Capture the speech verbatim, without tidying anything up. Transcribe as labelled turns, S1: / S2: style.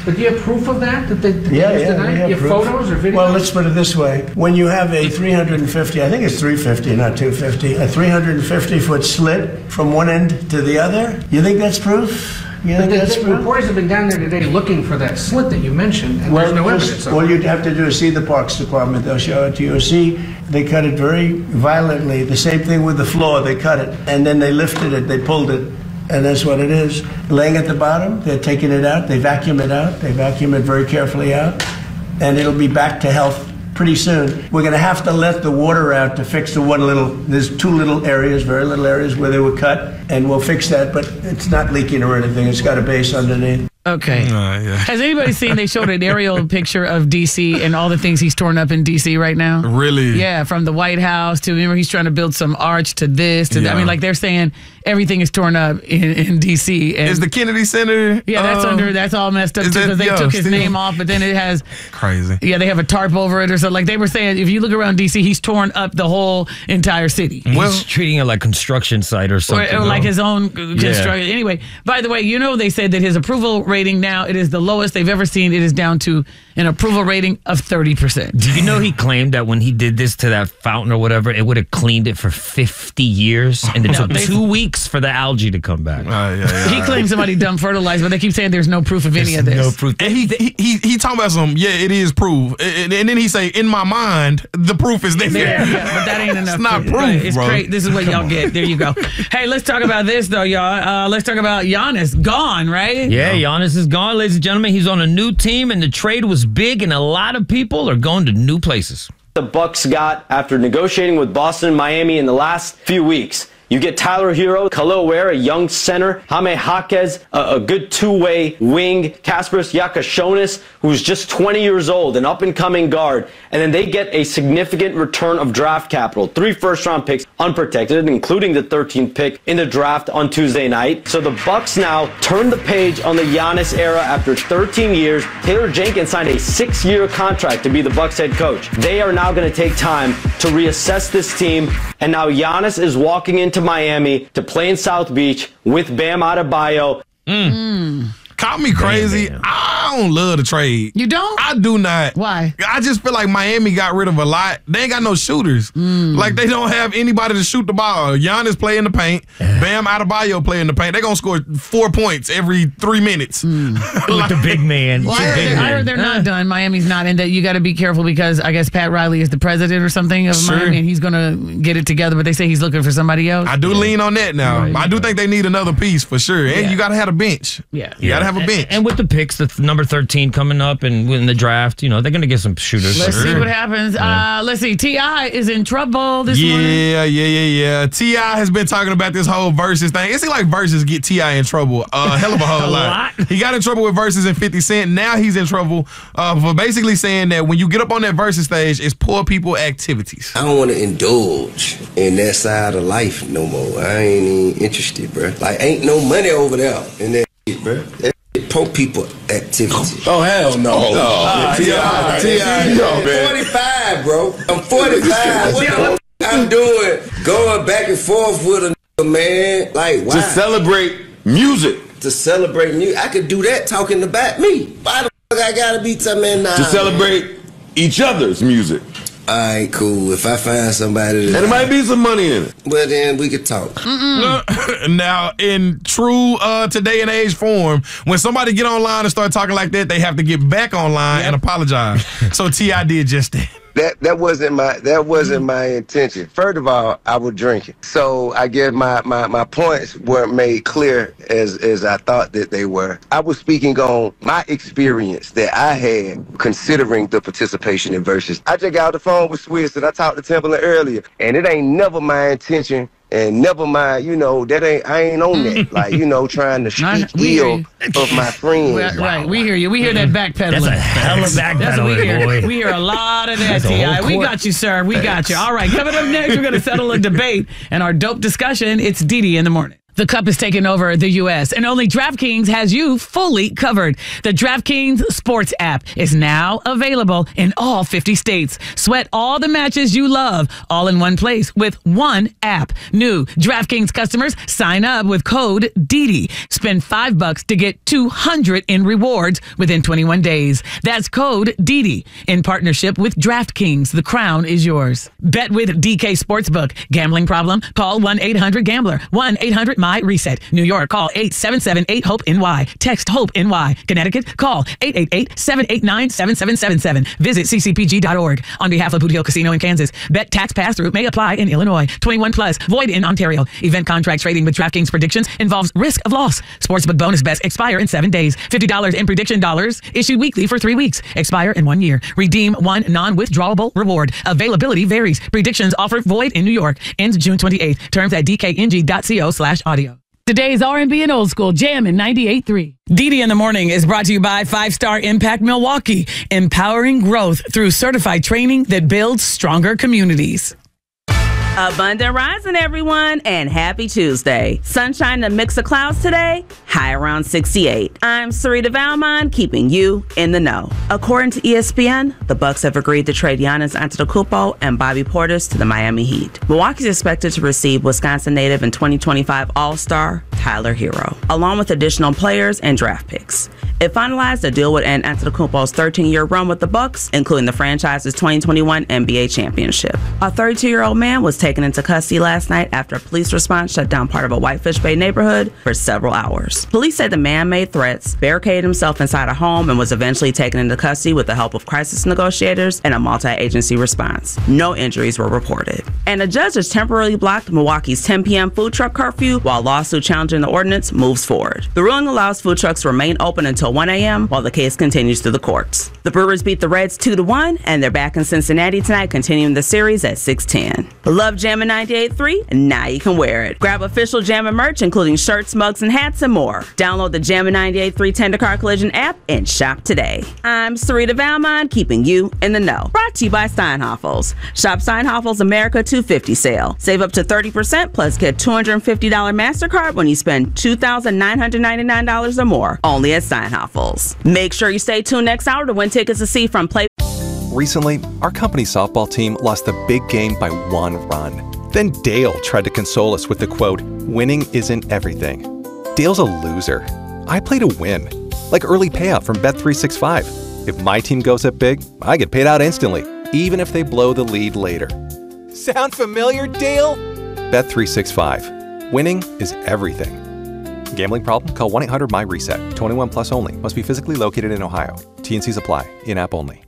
S1: But do you have proof of that? That they, that
S2: Yeah,
S1: they
S2: yeah,
S1: denied?
S2: we have
S1: You have
S2: proof.
S1: photos or videos?
S2: Well, let's put it this way. When you have a three hundred fifty, I think it's three fifty, not two fifty, a three hundred fifty foot slit from one end to the other, you think that's proof? You
S1: But
S2: think
S1: the,
S2: that's
S1: the
S2: proof?
S1: reporters have been down there today looking for that slit that you mentioned, and
S2: Well,
S1: there's no
S2: just-
S1: evidence of
S2: all
S1: it.
S2: you'd have to do is see the Parks Department. They'll show it to you. See, they cut it very violently. The same thing with the floor. They cut it, and then they lifted it. They pulled it, and that's what it is. Laying at the bottom, they're taking it out. They vacuum it out. They vacuum it very carefully out, and it'll be back to health pretty soon. We're going to have to let the water out to fix the one little, there's two little areas, very little areas where they were cut, and we'll fix that, but it's not leaking or anything. It's got a base underneath.
S3: Okay.
S4: Uh, yeah.
S3: Has anybody seen, they showed an aerial picture of D C and all the things he's torn up in D C right now?
S4: Really?
S3: Yeah, from the White House to, remember, he's trying to build some arch to this. To
S4: Yeah.
S3: I mean, like they're saying everything is torn up in, in D C. And
S4: Is the Kennedy Center?
S3: yeah, that's
S4: uh,
S3: under, that's all messed up
S4: is
S3: too
S4: that-
S3: because they
S4: yeah,
S3: took his
S4: still-
S3: name off, but then it has,
S4: Crazy.
S3: yeah, they have a tarp over it or something. Like they were saying, if you look around D C, he's torn up the whole entire city.
S4: Well,
S5: He's treating it like construction site or
S3: Or,
S5: something.
S3: or like
S5: though.
S3: his own construction. Anyway, by the way, you know they said that his approval rating now, it is the lowest they've ever seen. It is down to an approval rating of thirty percent.
S5: Do you know he claimed that when he did this to that fountain or whatever, it would have cleaned it for fifty years, and it
S3: No,
S5: took
S3: they-
S5: two weeks for the algae to come back.
S4: Uh, yeah, yeah.
S3: He claims somebody dumped fertilizer, but they keep saying there's no proof of any
S5: There's
S3: of this.
S5: no proof.
S4: And he, he he he talking about some, yeah, it is proof. And, and then he say, in my mind, the proof is there.
S3: Yeah, yeah, but that ain't enough.
S4: It's not
S3: proof.
S4: proof,
S3: Right, it's
S4: bro.
S3: great. This is what y'all get. There you go. Hey, let's talk about this though, y'all. Uh, let's talk about Giannis. Gone, right?
S5: Yeah, Giannis is gone, ladies and gentlemen. He's on a new team, and the trade was big, and a lot of people are going to new places.
S6: The Bucks got after negotiating with Boston and Miami in the last few weeks. You get Tyler Hero, Khalil Ware, a young center, Jaime Jaquez, a, a good two-way wing, Kasparas Yakashonis, who's just twenty years old, an up-and-coming guard, and then they get a significant return of draft capital, three first-round picks unprotected, including the thirteenth pick in the draft on Tuesday night. So the Bucks now turn the page on the Giannis era after thirteen years. Taylor Jenkins signed a six-year contract to be the Bucks head coach. They are now going to take time to reassess this team, and now Giannis is walking into Miami to play in South Beach with Bam Adebayo.
S3: Mm.
S4: Call me crazy.
S5: Damn, damn.
S4: I don't love the trade.
S3: You don't?
S4: I do not.
S3: Why?
S4: I just feel like Miami got rid of a lot. They ain't got no shooters.
S3: Mm.
S4: Like they don't have anybody to shoot the ball. Giannis play in the paint. Bam Adebayo play in the paint. They gonna score four points every three minutes.
S3: Mm.
S5: With the big man.
S3: Well, I
S5: The
S3: heard,
S5: big
S3: they're, I
S5: man.
S3: heard they're
S5: Uh.
S3: not done. Miami's not, and that you got to be careful because I guess Pat Riley is the president or something of
S4: Sure.
S3: Miami, and he's going to get it together. But they say he's looking for somebody else.
S4: I do lean on that now.
S3: Right.
S4: I do think they need another piece for sure. And
S3: Yeah.
S4: you gotta have a bench.
S3: Yeah.
S4: You gotta have a bench.
S5: And, and with the picks, the th- number thirteen coming up, and in the draft, you know, they're going to get some shooters.
S3: Let's see
S4: Sure.
S3: what happens. Uh, let's see. T I is in trouble this morning.
S4: Yeah, yeah, yeah, yeah. T I has been talking about this whole Versus thing. It seems like Versus get T I in trouble a hell of a whole
S5: A
S4: lot.
S5: lot.
S4: He got in trouble with Versus and fifty Cent. Now he's in trouble uh, for basically saying that when you get up on that Versus stage, it's poor people activities.
S7: I don't want to indulge in that side of life no more. I ain't even interested, bruh. Like, ain't no money over there in that shit, bruh. That shit poor people activity.
S8: Oh, hell no.
S7: Oh,
S8: Uh,
S7: T I, T I, I'm forty-five, bro. I'm forty-five. What the I'm doing going back and forth with a nigga, man. Like, why?
S8: To celebrate music.
S7: To celebrate music. I could do that talking about me. Why the fuck I gotta be telling man nah?
S8: To celebrate each other's music.
S7: All right, cool. If I find somebody that
S8: And there might be some money in it.
S7: well, then we could talk.
S4: Now, in true uh, today and age form, when somebody get online and start talking like that, they have to get back online and apologize. So T I did just that.
S7: That that wasn't my that wasn't my intention. First of all, I was drinking, so I guess my, my, my points weren't made clear as as I thought that they were. I was speaking on my experience that I had considering the participation in Versus. I just got off the phone with Swiss and I talked to Timberland earlier, and it ain't never my intention. And never mind, you know, that ain't I ain't on that. Like, you know, trying to speak
S3: we hear
S7: ill
S3: you.
S7: of my friends.
S3: Right, right. We hear you. We hear that backpedaling.
S5: That's a hell of
S3: That's what we
S5: backpedaling,
S3: hear.
S5: boy.
S3: We hear a lot of that,
S5: That's a
S3: T I.
S5: whole
S3: We
S5: court.
S3: got you, sir. We got you. All right. Coming up next, we're going to settle a debate and our dope discussion. It's Didi in the morning. The Cup is taking over the U S, and only DraftKings has you fully covered. The DraftKings Sports app is now available in all fifty states. Sweat all the matches you love, all in one place with one app. New DraftKings customers sign up with code D D. Spend five bucks to get two hundred in rewards within twenty-one days. That's code D D in partnership with DraftKings. The crown is yours. Bet with D K Sportsbook. Gambling problem? Call one eight hundred gambler. one eight hundred my reset. New York, call eight seven seven eight hope N Y. Text HOPE N Y. Connecticut, call eight eight eight seven eight nine seven seven seven seven. Visit c c p g dot org. On behalf of Boot Hill Casino in Kansas, bet tax pass-through may apply in Illinois. twenty-one plus, void in Ontario. Event contract trading with DraftKings predictions involves risk of loss. Sportsbook bonus bets expire in seven days. fifty dollars in prediction dollars issued weekly for three weeks. Expire in one year. Redeem one non-withdrawable reward. Availability varies. Predictions offered void in New York. Ends June twenty-eighth. Terms at d k n g dot co slash audio. Today's R and B and Old School Jam in ninety-eight point three. D D in the Morning is brought to you by Five Star Impact Milwaukee, empowering growth through certified training that builds stronger communities.
S9: Abundant rising, everyone, and happy Tuesday. Sunshine and a mix of clouds today, high around sixty-eight. I'm Sarita Valmont, keeping you in the know. According to E S P N, the Bucks have agreed to trade Giannis Antetokounmpo and Bobby Portis to the Miami Heat. Milwaukee's expected to receive Wisconsin native and twenty twenty-five All-Star Tyler Hero, along with additional players and draft picks. If finalized, the deal would end Antetokounmpo's thirteen-year run with the Bucks, including the franchise's twenty twenty-one N B A championship. A thirty-two-year-old man was taken into custody last night after a police response shut down part of a Whitefish Bay neighborhood for several hours. Police said the man made threats, barricaded himself inside a home, and was eventually taken into custody with the help of crisis negotiators and a multi-agency response. No injuries were reported. And a judge has temporarily blocked Milwaukee's ten p.m. food truck curfew while lawsuit challenging the ordinance moves forward. The ruling allows food trucks to remain open until one a.m. while the case continues through the courts. The Brewers beat the Reds two to one, and they're back in Cincinnati tonight, continuing the series at six ten. Love Jammin' ninety-eight point three? Now you can wear it. Grab official Jammin' merch, including shirts, mugs, and hats, and more. Download the Jammin' ninety-eight point three Tender Car Collision app and shop today. I'm Sarita Valmont, keeping you in the know. Brought to you by Steinhafels. Shop Steinhafels America two fifty sale. Save up to thirty percent plus get two hundred fifty dollars MasterCard when you spend two thousand nine hundred ninety-nine dollars or more. Only at Steinhafels. Make sure you stay tuned next hour to win tickets to see from Play.
S10: Recently, our company softball team lost the big game by one run. Then Dale tried to console us with the quote, "Winning isn't everything." Dale's a loser. I play to win. Like early payout from Bet three sixty-five. If my team goes up big, I get paid out instantly, even if they blow the lead later. Sound familiar, Dale? Bet three sixty-five. Winning is everything. Gambling problem? Call one eight hundred my reset. twenty-one plus only. Must be physically located in Ohio. T and C's apply. In-app only.